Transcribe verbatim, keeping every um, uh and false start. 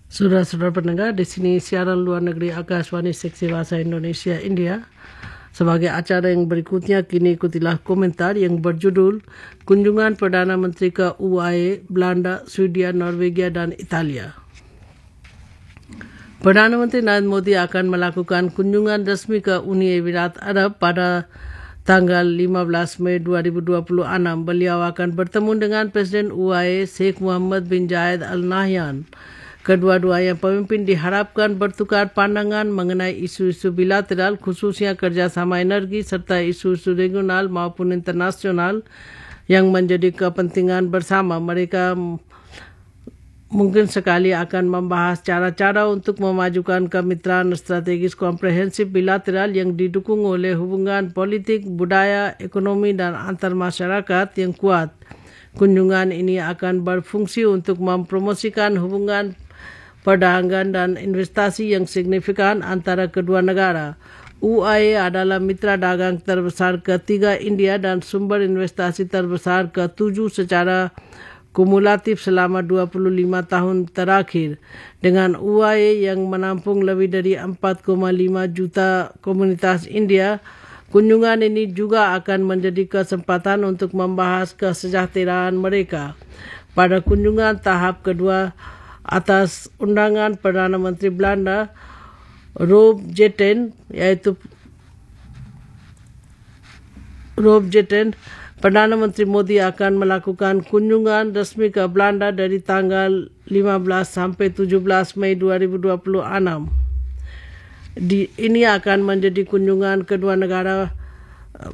Saudara-saudara pendengar, di sini siaran luar negeri Akashvani Seksi Bahasa Indonesia India. Sebagai acara yang berikutnya, kini ikutilah komentar yang berjudul Kunjungan Perdana Menteri ke U A E, Belanda, Swedia, Norwegia, dan Italia. Perdana Menteri Narendra Modi akan melakukan kunjungan resmi ke Uni Emirat Arab pada tanggal lima belas Mei dua ribu dua puluh enam. Beliau akan bertemu dengan Presiden U A E Sheikh Mohammed bin Zayed Al Nahyan. Kedua-duanya pemimpin diharapkan bertukar pandangan mengenai isu-isu bilateral, khususnya kerjasama energi serta isu-isu regional maupun internasional yang menjadi kepentingan bersama. Mereka mungkin sekali akan membahas cara-cara untuk memajukan kemitraan strategis komprehensif bilateral yang didukung oleh hubungan politik, budaya, ekonomi, dan antar masyarakat yang kuat. Kunjungan ini akan berfungsi untuk mempromosikan hubungan perdagangan dan investasi yang signifikan antara kedua negara. U A E adalah mitra dagang terbesar ketiga India dan sumber investasi terbesar ketujuh secara kumulatif selama dua puluh lima tahun terakhir. Dengan U A E yang menampung lebih dari empat koma lima juta komunitas India, kunjungan ini juga akan menjadi kesempatan untuk membahas kesejahteraan mereka. Pada kunjungan tahap kedua, atas undangan Perdana Menteri Belanda Rob Jetten, yaitu Rob Jetten, Perdana Menteri Modi akan melakukan kunjungan resmi ke Belanda dari tanggal lima belas sampai tujuh belas Mei dua ribu dua puluh enam. Di, ini akan menjadi kunjungan kedua negara